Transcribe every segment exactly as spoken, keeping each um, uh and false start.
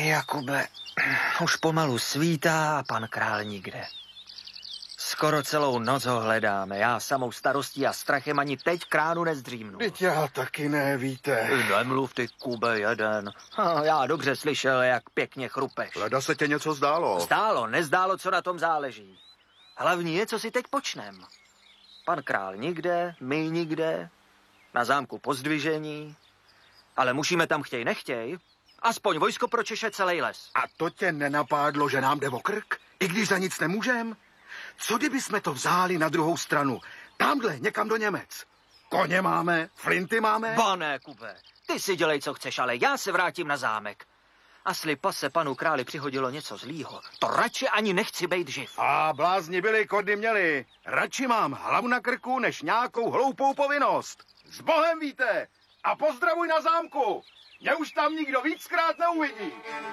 Jakube, už pomalu svítá a pan král nikde. Skoro celou noc ho hledáme. Já samou starostí a strachem ani teď k ránu nezdřímnu. Teď já taky ne, víte. Nemluv ty, Kube, jeden. Ha, já dobře slyšel, jak pěkně chrupeš. Leda se tě něco zdálo. Zdálo, nezdálo, co na tom záleží. Hlavní je, co si teď počnem. Pan král nikde, my nikde, na zámku pozdvižení, ale musíme tam chtěj nechtěj, aspoň vojsko pročeše celý les. A to tě nenapádlo, že nám jde o krk? I když za nic nemůžem? Co kdyby jsme to vzali na druhou stranu? Tamhle, někam do Němec. Koně máme, flinty máme. Ba ne, Kube, ty si dělej, co chceš, ale já se vrátím na zámek. A slipa se panu králi přihodilo něco zlýho. To radši ani nechci bejt živ. A blázni byli, kody měli. Radši mám hlavu na krku, než nějakou hloupou povinnost. S Bohem, víte. A pozdravuj na zámku. Mě už tam nikdo víckrát neuvidí.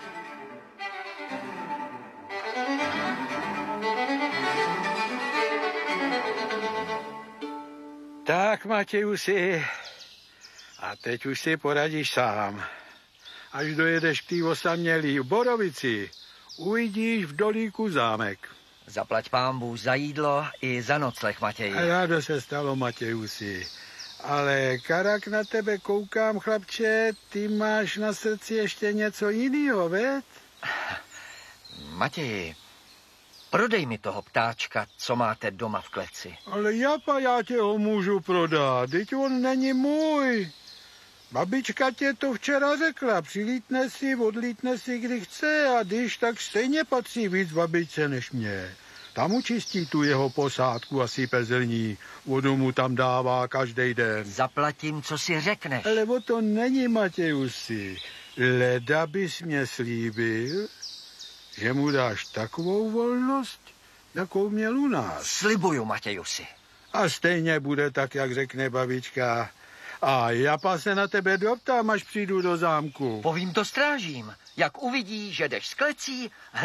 Tak, Matějusi, a teď už si poradíš sám. Až dojedeš k té osamělý v Borovici, uvidíš v dolíku zámek. Zaplať pánbůh za jídlo i za nocleh, Matěji. Rádo se stalo, Matějusi. Ale karak na tebe koukám, chlapče, ty máš na srdci ještě něco jiného, veď? Matěji, prodej mi toho ptáčka, co máte doma v kleci. Ale japa, já tě ho můžu prodat, teď on není můj. Babička tě to včera řekla, přilítne si, odlítne si, kdy chce a když, tak stejně patří víc babičce než mě. Tam učistí tu jeho posádku a sype zrní, vodu mu tam dává každý den. Zaplatím, co si řekneš. Ale o to není, Matějusi. Leda bys mě slíbil, že mu dáš takovou volnost, jakou měl u nás. Slibuju, Matějusi. A stejně bude tak, jak řekne babička. A japa se na tebe doptám, až přijdu do zámku. Povím to strážím. Jak uvidí, že jdeš s klecí,